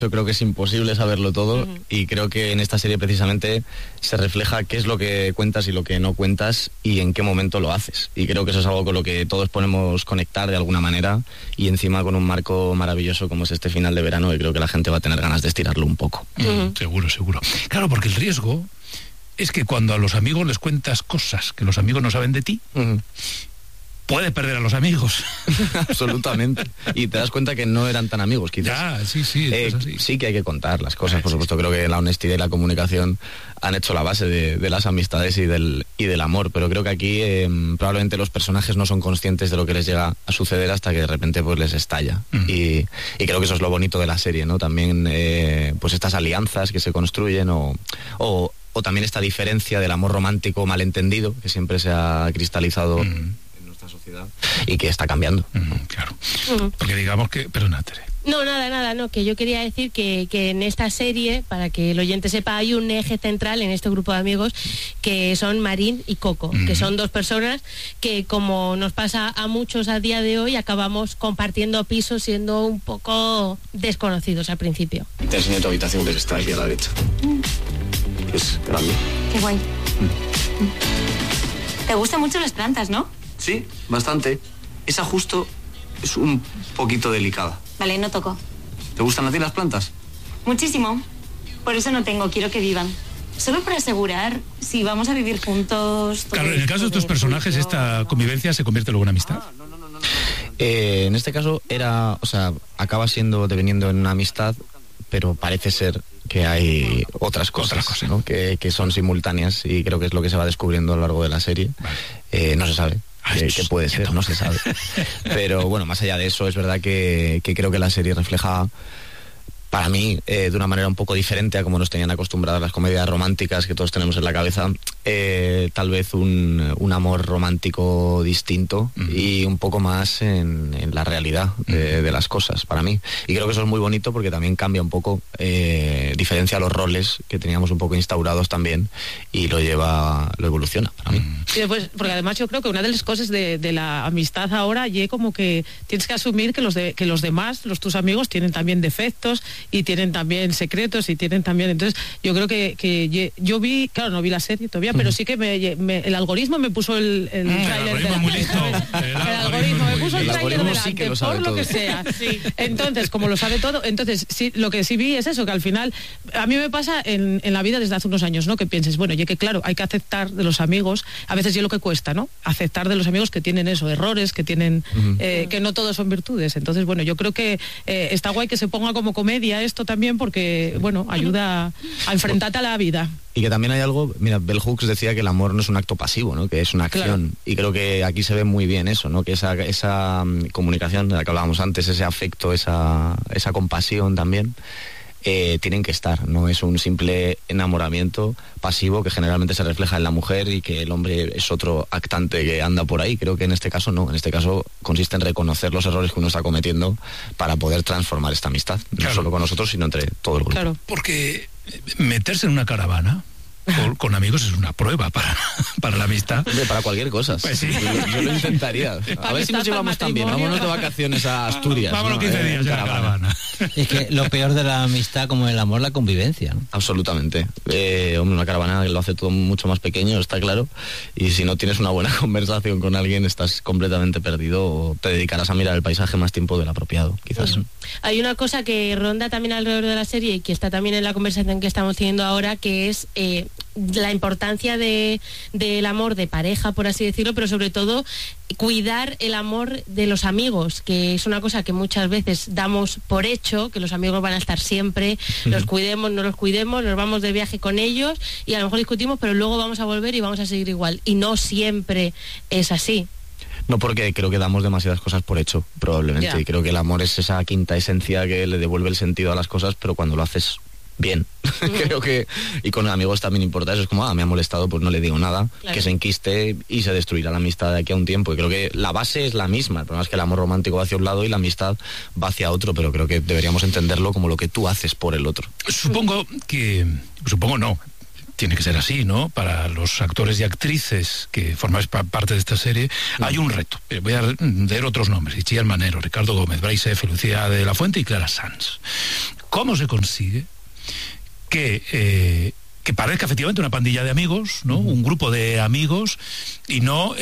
Yo creo que es imposible saberlo todo y creo que en esta serie precisamente se refleja qué es lo que cuentas y lo que no cuentas y en qué momento lo haces. Y creo que eso es algo con lo que todos podemos conectar de alguna manera y encima con un marco maravilloso como es este final de verano, y creo que la gente va a tener ganas de estirarlo un poco. Seguro. Claro, porque el riesgo es que cuando a los amigos les cuentas cosas que los amigos no saben de ti, puede perder a los amigos. Absolutamente. Y te das cuenta que no eran tan amigos, quizás. Ya, sí, es así. Sí que hay que contar las cosas, por supuesto. Creo que la honestidad y la comunicación han hecho la base de las amistades y del amor. Pero creo que aquí probablemente los personajes no son conscientes de lo que les llega a suceder hasta que de repente pues les estalla. Y creo que eso es lo bonito de la serie, ¿no? También pues estas alianzas que se construyen o también esta diferencia del amor romántico malentendido que siempre se ha cristalizado sociedad y que está cambiando. Claro. Porque digamos que... Perdona, Tere. No, nada, que yo quería decir que en esta serie, para que el oyente sepa, hay un eje central en este grupo de amigos que son Marín y Coco, que son dos personas que, como nos pasa a muchos a día de hoy, acabamos compartiendo pisos siendo un poco desconocidos al principio. Te enseño tu habitación, que está aquí a la derecha. Es grande. Qué guay. Te gustan mucho las plantas, ¿no? Sí, bastante. Esa justo es un poquito delicada. Vale, no toco. ¿Te gustan a ti las plantas? Muchísimo. Por eso no tengo, quiero que vivan. Solo para asegurar si vamos a vivir juntos... Claro, en el caso de estos personajes, esta convivencia se convierte luego en amistad. En este caso acaba deveniendo en una amistad, pero parece ser que hay otras cosas. ¿No? Que son simultáneas y creo que es lo que se va descubriendo a lo largo de la serie. Vale. No se sabe. Que puede ser, no se sabe. Pero bueno, más allá de eso, es verdad que creo que la serie refleja, para mí, de una manera un poco diferente a como nos tenían acostumbradas las comedias románticas que todos tenemos en la cabeza, tal vez un amor romántico distinto y un poco más en la realidad de las cosas, para mí. Y creo que eso es muy bonito porque también cambia un poco, diferencia los roles que teníamos un poco instaurados también y lo evoluciona para mí. Y después, porque además yo creo que una de las cosas de la amistad ahora y como que tienes que asumir que los demás, tus amigos, tienen también defectos y tienen también secretos y tienen también... Entonces yo creo que yo vi, claro, no vi la serie todavía, pero sí que el algoritmo me puso el tráiler delante. El algoritmo me puso el tráiler delante, por lo que sea. Sí. Entonces, como lo sabe todo, entonces sí, lo que sí vi es eso, que al final a mí me pasa en la vida desde hace unos años, ¿no? Que pienses, bueno, ya que claro, hay que aceptar de los amigos, a veces yo lo que cuesta, ¿no? Aceptar de los amigos que tienen eso, errores, que tienen que no todos son virtudes. Entonces, bueno, yo creo que está guay que se ponga como comedia esto también porque, bueno, ayuda a enfrentarte a la vida. Y que también hay algo, mira, Bell Hooks decía que el amor no es un acto pasivo, ¿no? Que es una acción. Claro. Y creo que aquí se ve muy bien eso, ¿no? Que esa comunicación de la que hablábamos antes, ese afecto, esa compasión también, tienen que estar. No es un simple enamoramiento pasivo que generalmente se refleja en la mujer y que el hombre es otro actante que anda por ahí. Creo que en este caso no. En este caso consiste en reconocer los errores que uno está cometiendo para poder transformar esta amistad. Claro. No solo con nosotros, sino entre todo el grupo. Claro. Porque meterse en una caravana con amigos es una prueba para la amistad. Para cualquier cosa. Pues sí. Yo lo intentaría. A ver si nos llevamos también. Vámonos de vacaciones a Asturias. Vámonos 15 días en la caravana. Es que lo peor de la amistad, como el amor, la convivencia, ¿no? Absolutamente. Una caravana lo hace todo mucho más pequeño, está claro. Y si no tienes una buena conversación con alguien, estás completamente perdido o te dedicarás a mirar el paisaje más tiempo del apropiado, quizás. Hay una cosa que ronda también alrededor de la serie y que está también en la conversación que estamos teniendo ahora, que es la importancia del amor de pareja, por así decirlo, pero sobre todo cuidar el amor de los amigos, que es una cosa que muchas veces damos por hecho, que los amigos van a estar siempre, los cuidemos, no los cuidemos, nos vamos de viaje con ellos y a lo mejor discutimos, pero luego vamos a volver y vamos a seguir igual. Y no siempre es así. No, porque creo que damos demasiadas cosas por hecho, probablemente. Y creo que el amor es esa quinta esencia que le devuelve el sentido a las cosas, pero cuando lo haces bien. Creo que, y con amigos también importa eso, es como, me ha molestado, pues no le digo nada, claro, que se enquiste y se destruirá la amistad de aquí a un tiempo. Y creo que la base es la misma, el problema es que el amor romántico va hacia un lado y la amistad va hacia otro, pero creo que deberíamos entenderlo como lo que tú haces por el otro. Supongo no, tiene que ser así, ¿no? Para los actores y actrices que formáis parte de esta serie, hay un reto. Voy a leer otros nombres: Itziar Manero, Ricardo Gómez, Brais F., Lucía de la Fuente y Clara Sanz. ¿Cómo se consigue que parezca efectivamente una pandilla de amigos, ¿no? Un grupo de amigos y no,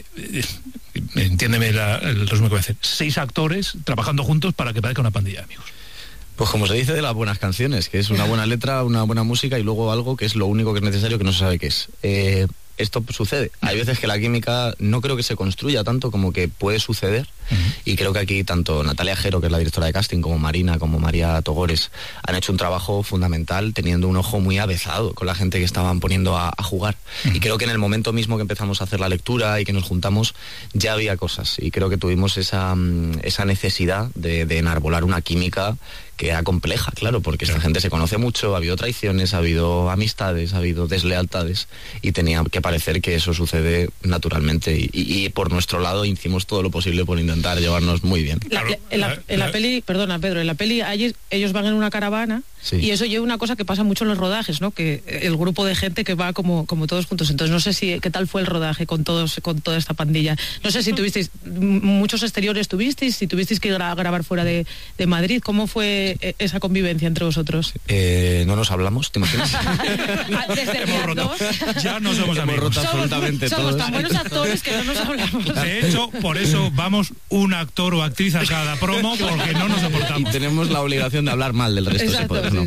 entiéndeme el resumen que voy a hacer, 6 actores trabajando juntos para que parezca una pandilla de amigos? Pues como se dice de las buenas canciones, que es una buena letra, una buena música y luego algo que es lo único que es necesario que no se sabe qué es. Esto sucede. Hay veces que la química no creo que se construya tanto como que puede suceder. Y creo que aquí tanto Natalia Jero, que es la directora de casting, como Marina, como María Togores, han hecho un trabajo fundamental teniendo un ojo muy avezado con la gente que estaban poniendo a jugar. Y creo que en el momento mismo que empezamos a hacer la lectura y que nos juntamos, ya había cosas. Y creo que tuvimos esa necesidad de enarbolar una química que era compleja, claro, porque esta gente se conoce mucho, ha habido traiciones, ha habido amistades, ha habido deslealtades y tenía que parecer que eso sucede naturalmente y por nuestro lado hicimos todo lo posible por intentar llevarnos muy bien. En la peli, perdona Pedro, en la peli ellos van en una caravana. Sí. Y eso lleva una cosa que pasa mucho en los rodajes, ¿no? Que el grupo de gente que va como todos juntos. Entonces no sé qué tal fue el rodaje con toda esta pandilla. No sé si tuvisteis muchos exteriores, si tuvisteis que grabar fuera de Madrid. ¿Cómo fue esa convivencia entre vosotros? No nos hablamos, ¿te imaginas? Desde hemos roto. Ya no somos amigos. Somos tan buenos actores que no nos hablamos. De hecho, por eso vamos un actor o actriz a cada promo, porque no nos soportamos. Y tenemos la obligación de hablar mal del resto. Exacto. ¿No?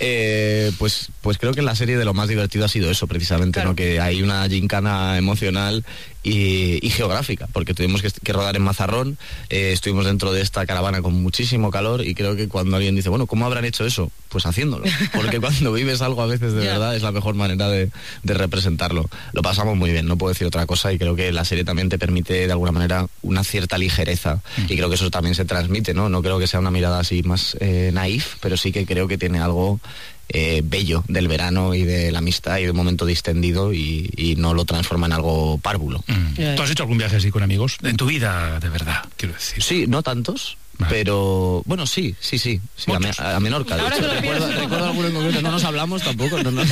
Pues creo que en la serie de lo más divertido ha sido eso precisamente, claro. ¿No? Que hay una gincana emocional y geográfica, porque tuvimos que rodar en Mazarrón, estuvimos dentro de esta caravana con muchísimo calor y creo que cuando alguien dice, bueno, ¿cómo habrán hecho eso? Pues haciéndolo, porque cuando vives algo a veces de verdad es la mejor manera de representarlo. Lo pasamos muy bien, no puedo decir otra cosa y creo que la serie también te permite de alguna manera una cierta ligereza y creo que eso también se transmite, ¿no? No creo que sea una mirada así más naif, pero sí que creo que tiene algo bello del verano y de la amistad y de un momento distendido y no lo transforma en algo párvulo. ¿Tú has hecho algún viaje así con amigos? En tu vida, de verdad, quiero decir. Sí, no tantos. Pero, bueno, sí, a Menorca. De hecho, recuerdo alguno en concreto. No nos hablamos tampoco. Hemos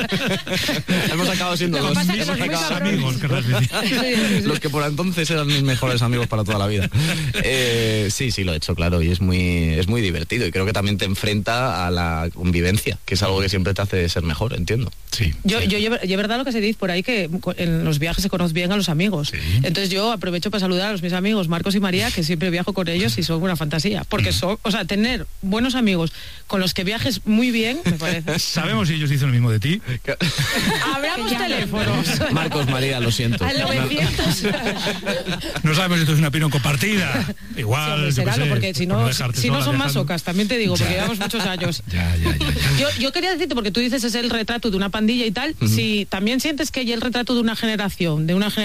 acabado siendo dos amigos. Los que por entonces eran mis mejores amigos para toda la vida. Sí, lo he hecho, claro, y es muy divertido. Y creo que también te enfrenta a la convivencia, que es algo que siempre te hace ser mejor, entiendo. Sí. Yo verdad lo que se dice por ahí, que en los viajes se conoce bien a los amigos. Sí. Entonces yo aprovecho para saludar a mis amigos Marcos y María, que siempre viajo con ellos y son una fantasía, porque tener buenos amigos con los que viajes muy bien, me parece. ¿Sabemos si ellos dicen lo mismo de ti? Abramos teléfonos. Marcos, María, lo siento. Al 900. No sabemos si esto es una opinión compartida. Igual, sí, será, porque si no son masocas, también te digo, porque llevamos muchos años. Ya. Yo quería decirte, porque tú dices es el retrato de una pandilla y tal, si también sientes que hay el retrato de una generación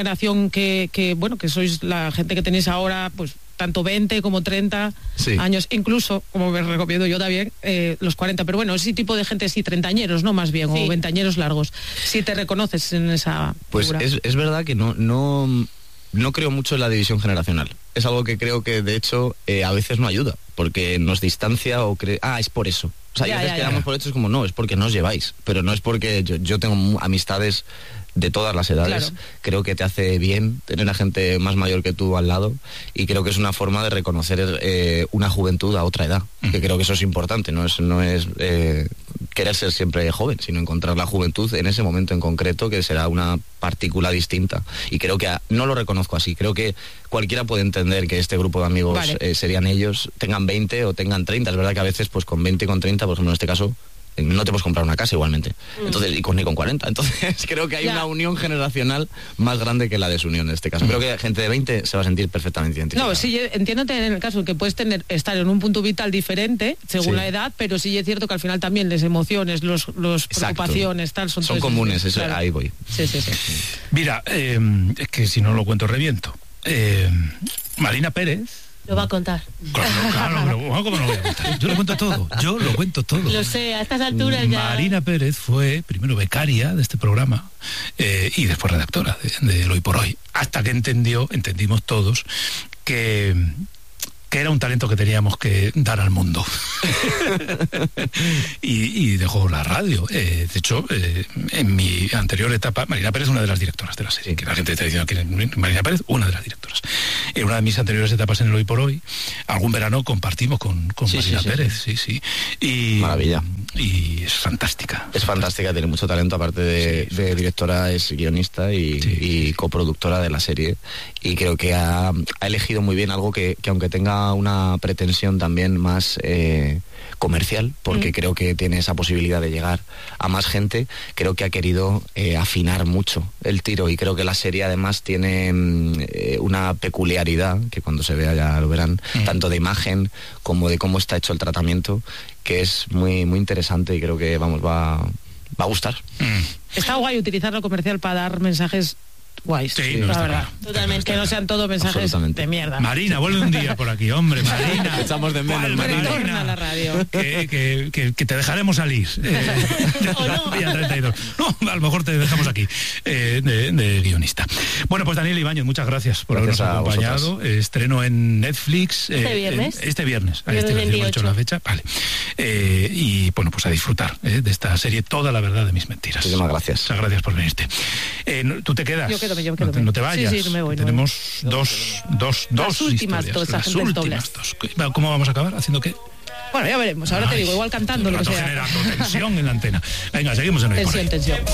que sois la gente que tenéis ahora, pues tanto 20 como 30 años, incluso, como me recomiendo yo también, los 40, pero bueno, ese tipo de gente sí, treintañeros, ¿no? Más bien, o veintañeros largos. Si te reconoces en esa pues figura. Es verdad que no creo mucho en la división generacional. Es algo que creo que, de hecho, a veces no ayuda, porque nos distancia o es por eso. O sea, a veces quedamos por hecho, es como, no, es porque no os lleváis, pero no es porque yo tengo amistades de todas las edades. Claro. Creo que te hace bien tener a gente más mayor que tú al lado y creo que es una forma de reconocer una juventud a otra edad, que creo que eso es importante, no es querer ser siempre joven, sino encontrar la juventud en ese momento en concreto, que será una partícula distinta, y creo que no lo reconozco así. Creo que cualquiera puede entender que este grupo de amigos serían ellos, tengan 20 o tengan 30. Es verdad que a veces pues con 20 y con 30, por ejemplo en este caso, no te puedes comprar una casa igualmente. Entonces, ni con 40. Entonces, creo que hay una unión generacional más grande que la desunión en este caso. Creo que gente de 20 se va a sentir perfectamente identificada. No, sí, entiéndote en el caso que puedes estar en un punto vital diferente según la edad, pero sí es cierto que al final también las emociones, los preocupaciones, tal, son comunes, eso, claro. Ahí voy. Sí. Mira, es que si no lo cuento reviento. Marina Pérez. Lo va a contar. Claro, ¿cómo lo voy a contar? Yo lo cuento todo. Lo sé, a estas alturas ya. Marina Pérez fue primero becaria de este programa y después redactora de Hoy por Hoy, hasta que entendimos todos que que era un talento que teníamos que dar al mundo. y dejó la radio. De hecho, en mi anterior etapa, Marina Pérez, una de las directoras de la serie, que la gente está diciendo que Marina Pérez, una de las directoras. En una de mis anteriores etapas en el Hoy por Hoy, algún verano compartimos con Marina Pérez, sí. Y, maravilla. Y es fantástica. Es fantástica, tiene mucho talento, aparte de directora, es guionista y coproductora de la serie. Y creo que ha elegido muy bien algo que aunque tenga una pretensión también más comercial, porque creo que tiene esa posibilidad de llegar a más gente, creo que ha querido afinar mucho el tiro, y creo que la serie además tiene una peculiaridad, que cuando se vea ya lo verán, tanto de imagen como de cómo está hecho el tratamiento, que es muy, muy interesante, y creo que va a gustar. Está guay utilizar lo comercial para dar mensajes guays. Sí, la está verdad. claro. Totalmente. Que no sean todo mensajes de mierda. Marina, vuelve un día por aquí, hombre, Marina. Echamos de menos, Marina. Retorna a la radio. Que te dejaremos salir. Día 32. No, a lo mejor te dejamos aquí, de guionista. Bueno, pues Daniel Ibáñez, muchas gracias por habernos acompañado. Estreno en Netflix. Este viernes. Ahí hemos hecho la fecha. Vale. Y bueno, pues a disfrutar de esta serie, Toda la verdad de mis mentiras. Muchísimas gracias. Muchas gracias por venirte. ¿Tú te quedas? Yo quedo. No te vayas. Sí, no me voy. Tenemos dos las últimas historias. dos, Las últimas dos. ¿Cómo vamos a acabar? ¿Haciendo qué? Bueno, ya veremos. Ahora te digo, igual cantando lo que sea. Generando tensión en la antena. Venga, seguimos en el Tensión.